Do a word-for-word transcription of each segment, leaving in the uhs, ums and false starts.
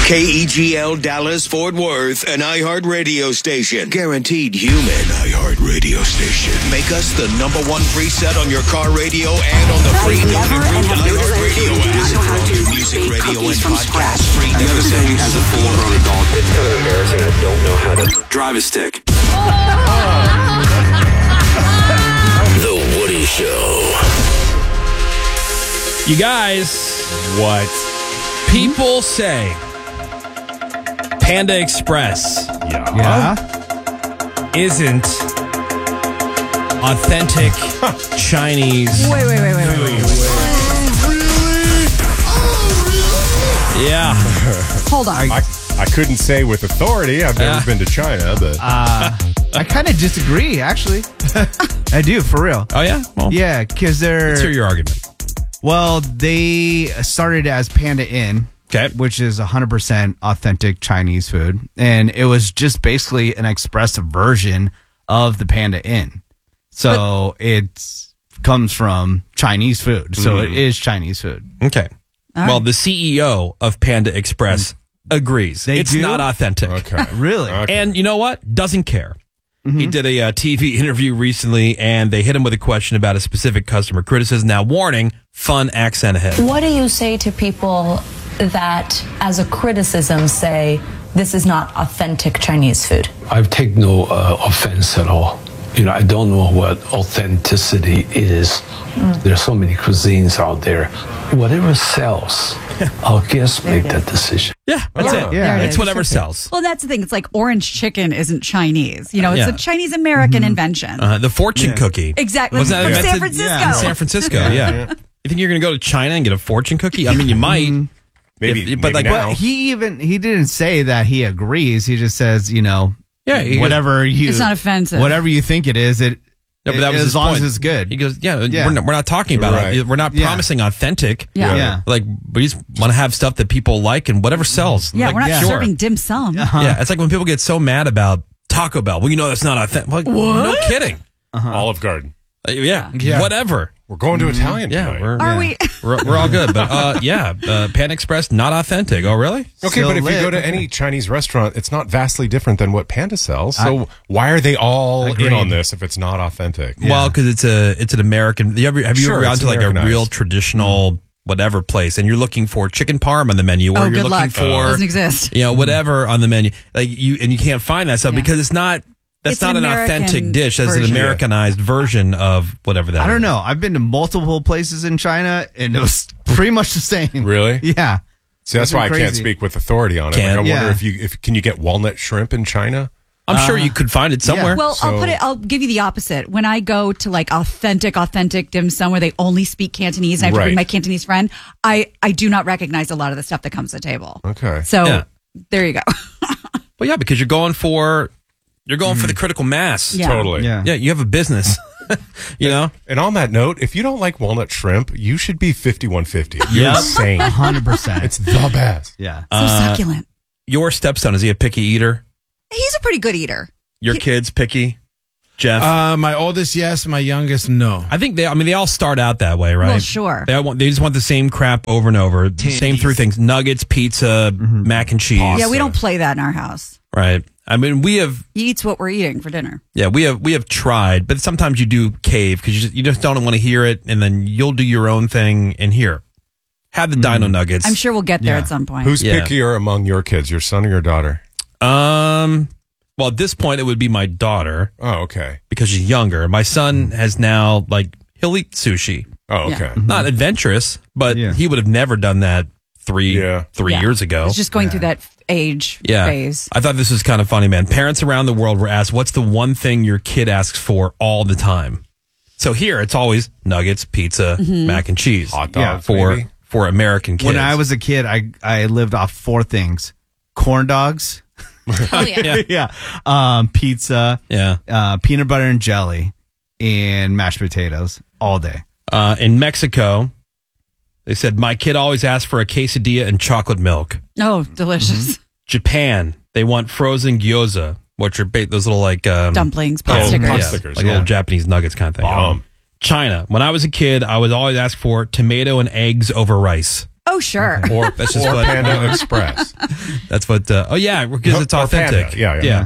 K E G L Dallas Fort Worth, an iHeart radio station. Guaranteed human. iHeart radio station. Make us the number one preset on your car radio and on the free iHeart radio app. Your music radio and podcast free. Never said you has a full-grown adult. It's kind of embarrassing. I don't know how to drive a stick. The Woody Show. You guys, what? People say Panda Express Yeah. Yeah. isn't authentic Chinese. Wait, wait, wait, wait, wait, wait, wait. Yeah. Hold on. I, I couldn't say with authority. I've never Yeah. been to China, but Uh, I kind of disagree, actually. I do, for real. Oh, yeah? Well, Yeah, because they're... let's hear your argument. Well, they started as Panda Inn, Okay. which is one hundred percent authentic Chinese food. And it was just basically an express version of the Panda Inn. So it comes from Chinese food. So it is Chinese food. Okay. All Well, right. the C E O of Panda Express agrees. They it's do? not authentic. okay. Really? Okay. And you know what? Doesn't care. He did a uh, T V interview recently, and they hit him with a question about a specific customer criticism. Now, warning, fun accent ahead. What do you say to people that, as a criticism, say this is not authentic Chinese food? I take no uh, offense at all. You know, I don't know what authenticity is. There's so many cuisines out there. Whatever sells, I'll guess make that decision. Yeah, that's Yeah. it. Yeah. It's whatever sells. Well, that's the thing. It's like orange chicken isn't Chinese. You know, it's Yeah. a Chinese American invention. Uh, the fortune Yeah. cookie. Exactly. Was that From invented San Francisco. Yeah. in San Francisco, yeah. You think you're going to go to China and get a fortune cookie? I mean, you might. maybe, If- but maybe like, now. But he even, he didn't say that he agrees. He just says, you know, Yeah, he goes- whatever you... It's not offensive. Whatever you think it is, it... No, but that was as his long point. as it's good. He goes, yeah, Yeah. We're, not, we're not talking about Right. it. We're not Yeah. promising authentic. Yeah. Yeah. Like, we just want to have stuff that people like and whatever sells. Yeah, Like, we're not sure. serving dim sum. Yeah, it's like when people get so mad about Taco Bell. Well, you know that's not authentic. Like, no kidding. Olive Garden. Uh, yeah, Yeah. whatever. We're going to Italian Yeah, tonight. we're, Are Yeah. we? we're we're all good. But uh, yeah, uh, Pan Express not authentic. Oh, really? Okay, Still but if lit. you go to any Chinese restaurant, it's not vastly different than what Panda sells. So why are they all Agreed. in on this if it's not authentic? Well, because it's a it's an American. You ever, have you Sure, ever gone it's to like a Americanized. real traditional whatever place, and you're looking for chicken parm on the menu, or Oh, you're good looking luck. for Doesn't exist. you know whatever on the menu, like you and you can't find that stuff Yeah. because it's not. That's It's not an an authentic American dish. That's an version. Americanized version of whatever that I don't is. know. I've been to multiple places in China, and it was pretty much the same. Really? Yeah. See, that's It's been why I can't crazy. speak with authority on it. Like, Can't. I wonder Yeah. if you if can you get walnut shrimp in China? I'm Uh, sure you could find it somewhere. Well, I'll So- put it. I'll give you the opposite. When I go to like authentic, authentic dim sum where they only speak Cantonese, and I have to Right. bring my Cantonese friend. I I do not recognize a lot of the stuff that comes to the table. Okay. So Yeah. there you go. Well, yeah, because you're going for you're going for the critical mass. Yeah. Totally. Yeah. Yeah, you have a business. you know. And on that note, if you don't like walnut shrimp, you should be fifty-one fifty. You're Yep. insane. one hundred percent. It's the best. Yeah. So succulent. Your stepson, is he a picky eater? He's a pretty good eater. Your kid's picky? Jeff? Uh, my oldest, yes. My youngest, no. I think they, I mean, they all start out that way, right? Well, sure. They, all want, they just want the same crap over and over. Same three things nuggets, pizza, mac and cheese. Yeah, we don't play that in our house. Right. I mean, we have, He eats what we're eating for dinner. yeah, we have, we have tried, but sometimes you do cave because you just, you just don't want to hear it, and then you'll do your own thing and hear. Have the Dino Nuggets. I'm sure we'll get there Yeah. at some point. Who's Yeah. pickier among your kids, your son or your daughter? Um, well, at this point, it would be my daughter Oh, okay. because she's younger. My son has now, like, he'll eat sushi. Oh, Yeah. okay. Not adventurous, but Yeah. he would have never done that three Yeah. three Yeah. years ago. It's just going through that age yeah. phase. I thought this was kind of funny, man. Parents around the world were asked, what's the one thing your kid asks for all the time? So here, it's always nuggets, pizza, Mm-hmm. mac and cheese. Hot Yeah, dogs, for maybe? for American kids. When I was a kid, I, I lived off four things. Corn dogs. Oh, yeah. yeah. Um, pizza. yeah. Uh, peanut butter and jelly. And mashed potatoes all day. Uh, in Mexico, they said, my kid always asks for a quesadilla and chocolate milk. Oh, delicious. Japan, they want frozen gyoza, which are ba- those little like um, Dumplings, pot Oh, stickers. pot yeah, stickers, like yeah. little Japanese nuggets kind of thing. Bomb. China, when I was a kid, I was always asked for tomato and eggs over rice. Oh, sure. Or that's just Or what Panda Express. That's what. Uh, oh yeah, because it's Or authentic. Panda. Yeah, yeah. yeah.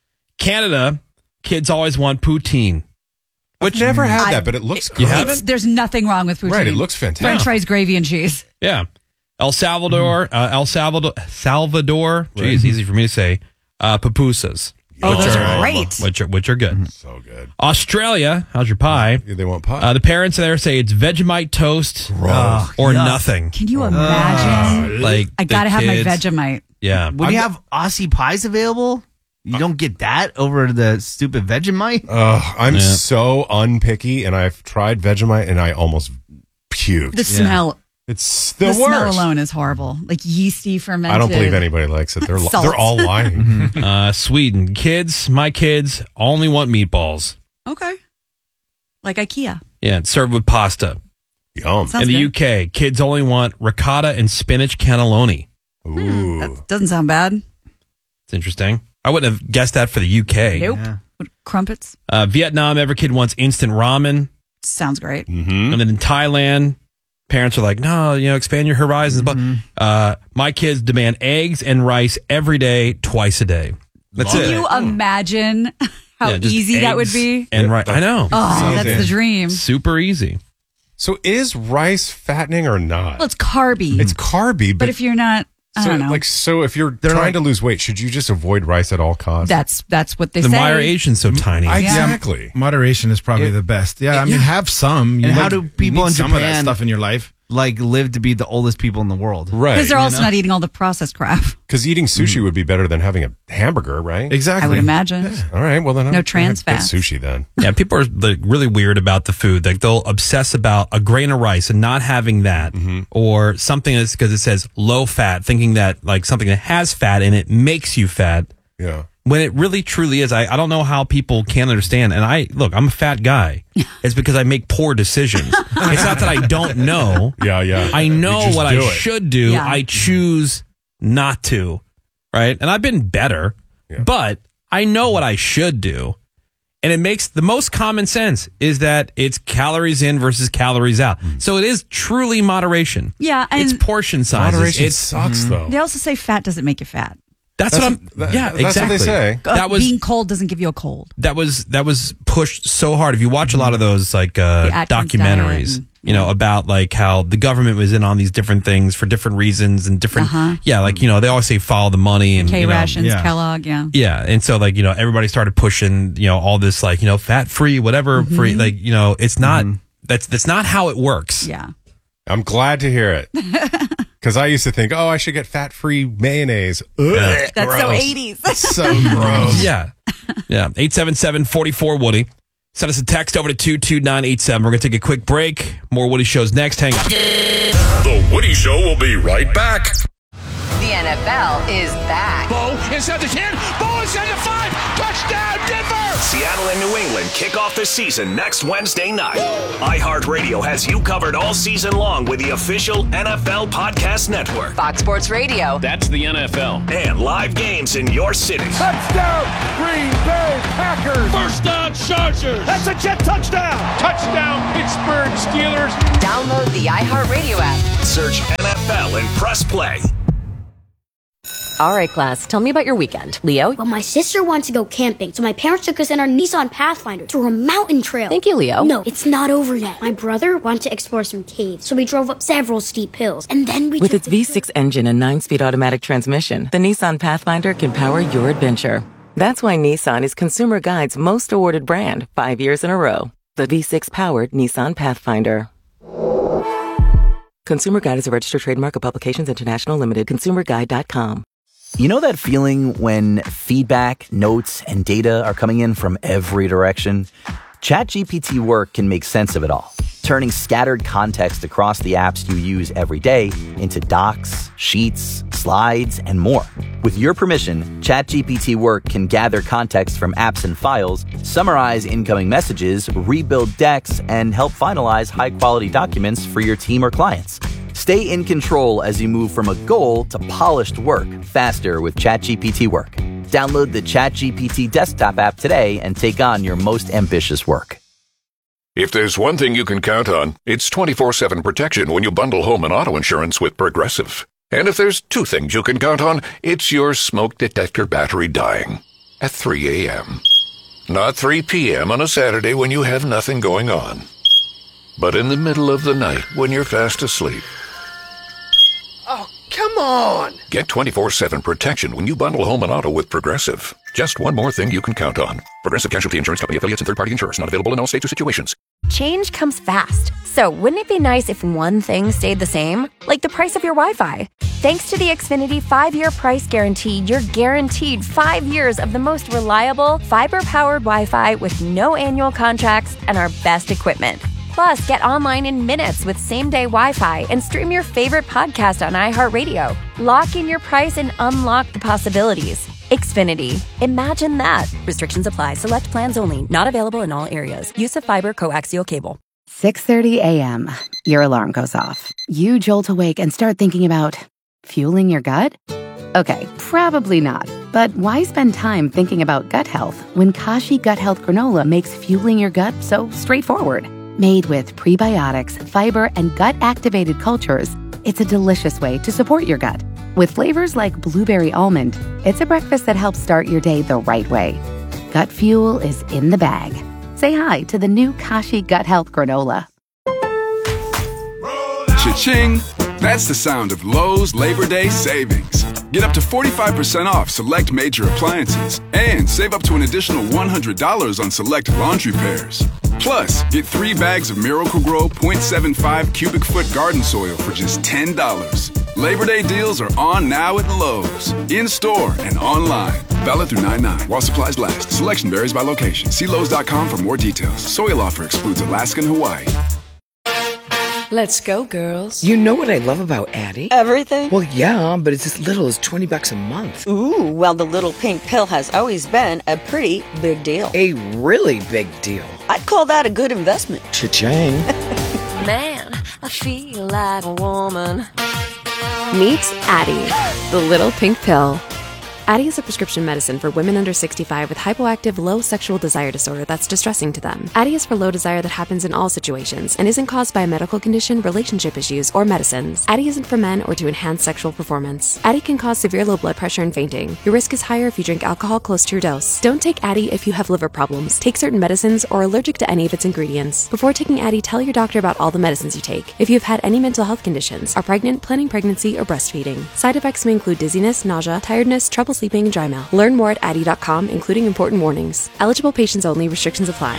Canada, kids always want poutine. Which never had I- that, but it looks You great. haven't? There's nothing wrong with poutine. Right, it looks fantastic. French fries, gravy, and cheese. Yeah. El Salvador, uh, El Salvador, Salvador. Geez, easy for me to say. Uh, pupusas. Oh, which those are, are great. Which are which are good. So good. Australia, how's your pie? Yeah, they want pie. Uh, the parents there say it's Vegemite toast Gross. or yuck. nothing. Can you imagine? Like I the gotta have my kids- Vegemite. Yeah. When you have Aussie pies available, you don't get that over the stupid Vegemite. Ugh, I'm Yeah. so unpicky, and I've tried Vegemite, and I almost puked. The smell, It's the, the, worst. smell alone is horrible. Like yeasty fermented. I don't believe anybody likes it. They're li- Salt. they're all lying. Uh, Sweden, kids, my kids only want meatballs. Okay. Like IKEA. Yeah, it's served with pasta. Yum. Sounds In the good. U K, kids only want ricotta and spinach cannelloni. Ooh. That doesn't sound bad. It's interesting. I wouldn't have guessed that for the U K. Nope. Yeah. What, crumpets? Uh, Vietnam, every kid wants instant ramen. Sounds great. Mm-hmm. And then in Thailand, parents are like, no, you know, expand your horizons. But uh, my kids demand eggs and rice every day, twice a day. That's Can it. you imagine how Yeah, just easy that would eggs be? And right, I know. Oh, Sounds that's it. the dream. Super easy. So is rice fattening or not? Well, it's carby. It's carby, but, but if you're not, I so, don't know. like so if you're trying like- to lose weight, should you just avoid rice at all costs? that's that's what they Then say. why are Asians so tiny? exactly. Moderation is probably It- the best. Yeah, I it- mean, have some. You And how like- do you people need in some of that Japan- stuff in your life? Like live to be the oldest people in the world. Right. Because they're also know? not eating all the processed crap. Because eating sushi would be better than having a hamburger, right? Exactly. I would imagine. All right. Well, then No I'll trans get fats. sushi then. Yeah, people are like really weird about the food. Like they'll obsess about a grain of rice and not having that, or something that's because it says low fat, thinking that like something that has fat in it makes you fat. Yeah. When it really truly is, I, I don't know how people can't understand. And I look, I'm a fat guy. It's because I make poor decisions. It's not that I don't know. Yeah. Yeah. I You know just what do I it. should do. Yeah. I choose not to. Right. And I've been better, Yeah. but I know what I should do. And it makes the most common sense is that it's calories in versus calories out. So it is truly moderation. Yeah, and It's portion sizes. Moderation It's sucks, though. they also say fat doesn't make you fat. that's, That's what I'm. what- that- yeah, that's what exactly. they say. Uh, That was being cold doesn't give you a cold. that was that was pushed so hard. If you watch a lot of those like uh, The Atkins documentaries, diet and- you know about like how the government was in on these different things for different reasons and different. Uh-huh. Yeah, like you know they always say follow the money and K you know, rations, yeah. Kellogg, yeah. Yeah, and so like you know everybody started pushing you know all this like you know fat free whatever Mm-hmm. free like you know it's not that's that's not how it works. Yeah. I'm glad to hear it. Because I used to think, oh, I should get fat-free mayonnaise. Ugh, That's so gross. eighties. So gross. Yeah. Yeah. eight seven seven, four four, Woody. Send us a text over to two two nine eight seven. We're going to take a quick break. More Woody shows next. Hang on. The Woody Show will be right back. The N F L is back. Bo inside the ten. Bo inside the five. Touchdown, Denver. Seattle and New England kick off the season next Wednesday night. iHeartRadio has you covered all season long with the official N F L Podcast Network. Fox Sports Radio. That's the N F L. And live games in your city. Touchdown, Green Bay Packers. First down, Chargers. That's a jet touchdown. Touchdown, Pittsburgh Steelers. Download the iHeartRadio app. Search N F L and press play. All right, class, tell me about your weekend. Leo? Well, my sister wanted to go camping, so my parents took us in our Nissan Pathfinder to a mountain trail. Thank you, Leo. No, it's not over yet. My brother wanted to explore some caves, so we drove up several steep hills, and then we With took its V six engine and nine-speed automatic transmission, the Nissan Pathfinder can power your adventure. That's why Nissan is Consumer Guide's most awarded brand five years in a row. The V six-powered Nissan Pathfinder. Consumer Guide is a registered trademark of Publications International Limited. consumer guide dot com. You know that feeling when feedback, notes, and data are coming in from every direction? ChatGPT Work can make sense of it all, turning scattered context across the apps you use every day into docs, sheets, slides, and more. With your permission, ChatGPT Work can gather context from apps and files, summarize incoming messages, rebuild decks, and help finalize high-quality documents for your team or clients. Stay in control as you move from a goal to polished work faster with ChatGPT Work. Download the ChatGPT desktop app today and take on your most ambitious work. If there's one thing you can count on, it's twenty-four seven protection when you bundle home and auto insurance with Progressive. And if there's two things you can count on, it's your smoke detector battery dying at three a.m. Not three p.m. on a Saturday when you have nothing going on, but in the middle of the night when you're fast asleep. Oh, come on! Get twenty-four seven protection when you bundle home and auto with Progressive. Just one more thing you can count on. Progressive Casualty Insurance Company affiliates and third-party insurers. Not available in all states or situations. Change comes fast. So wouldn't it be nice if one thing stayed the same? Like the price of your Wi-Fi. Thanks to the Xfinity five-year price guarantee, you're guaranteed five years of the most reliable, fiber-powered Wi-Fi with no annual contracts and our best equipment. Plus, get online in minutes with same-day Wi-Fi and stream your favorite podcast on iHeartRadio. Lock in your price and unlock the possibilities. Xfinity. Imagine that. Restrictions apply. Select plans only. Not available in all areas. Use of fiber coaxial cable. six thirty a.m. Your alarm goes off. You jolt awake and start thinking about fueling your gut? Okay, probably not. But why spend time thinking about gut health when Kashi Gut Health Granola makes fueling your gut so straightforward? Made with prebiotics, fiber, and gut-activated cultures, it's a delicious way to support your gut. With flavors like blueberry almond, it's a breakfast that helps start your day the right way. Gut fuel is in the bag. Say hi to the new Kashi Gut Health Granola. Cha-ching! That's the sound of Lowe's Labor Day savings. Get up to forty-five percent off select major appliances and save up to an additional one hundred dollars on select laundry pairs. Plus, get three bags of Miracle-Gro point seven five cubic foot garden soil for just ten dollars. Labor Day deals are on now at Lowe's. In-store and online. Valid through nine nine while supplies last. Selection varies by location. See Lowe's dot com for more details. Soil offer excludes Alaska and Hawaii. Let's go, girls. You know what I love about Addie? Everything? Well, yeah, but it's as little as twenty bucks a month. Ooh, well, the little pink pill has always been a pretty big deal. A really big deal. I'd call that a good investment. Cha-ching. Man, I feel like a woman. Meet Addie, the little pink pill. Addie is a prescription medicine for women under sixty-five with hypoactive low sexual desire disorder that's distressing to them. Addie is for low desire that happens in all situations and isn't caused by a medical condition, relationship issues, or medicines. Addie isn't for men or to enhance sexual performance. Addie can cause severe low blood pressure and fainting. Your risk is higher if you drink alcohol close to your dose. Don't take Addie if you have liver problems, take certain medicines, or are allergic to any of its ingredients. Before taking Addie, tell your doctor about all the medicines you take. If you have had any mental health conditions, are pregnant, planning pregnancy, or breastfeeding. Side effects may include dizziness, nausea, tiredness, trouble sleeping, and dry mouth. Learn more at Addie dot com, including important warnings. Eligible patients only. Restrictions apply.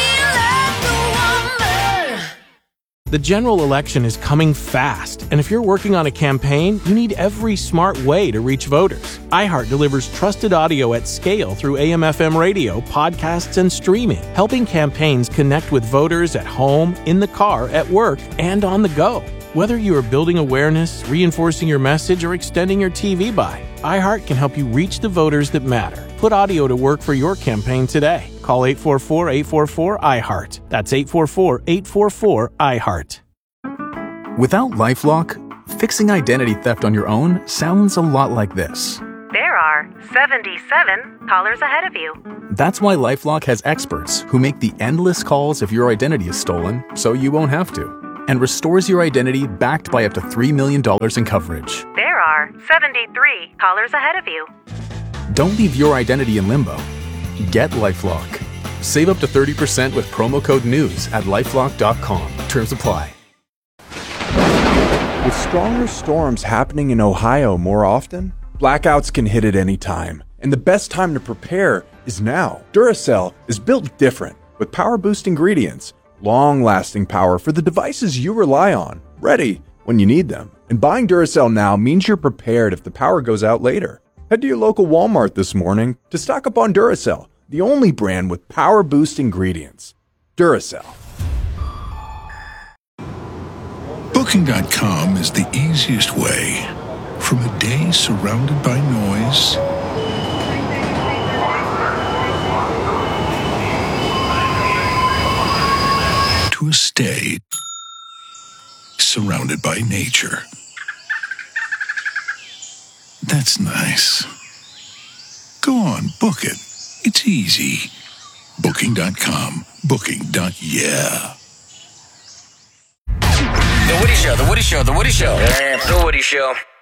The general election is coming fast, and if you're working on a campaign, you need every smart way to reach voters. iHeart delivers trusted audio at scale through A M F M radio, podcasts, and streaming, helping campaigns connect with voters at home, in the car, at work, and on the go. Whether you are building awareness, reinforcing your message, or extending your T V buy, iHeart can help you reach the voters that matter. Put audio to work for your campaign today. Call eight four four, eight four four, I heart. That's eight four four, eight four four, I heart. Without LifeLock, fixing identity theft on your own sounds a lot like this. There are seventy-seven callers ahead of you. That's why LifeLock has experts who make the endless calls if your identity is stolen so you won't have to, and restores your identity backed by up to three million dollars in coverage. There are seventy-three callers ahead of you. Don't leave your identity in limbo. Get LifeLock. Save up to thirty percent with promo code NEWS at lifelock dot com. Terms apply. With stronger storms happening in Ohio more often, blackouts can hit at any time. And the best time to prepare is now. Duracell is built different with power boost ingredients, long-lasting power for the devices you rely on, ready when you need them. And buying Duracell now means you're prepared if the power goes out later. Head to your local Walmart this morning to stock up on Duracell, the only brand with power boost ingredients. Duracell. Booking dot com is the easiest way from a day surrounded by noise to a stay surrounded by nature. That's nice. Go on, book it. It's easy. Booking dot com. Booking. Yeah. The Woody Show, The Woody Show, The Woody Show. The Woody Show.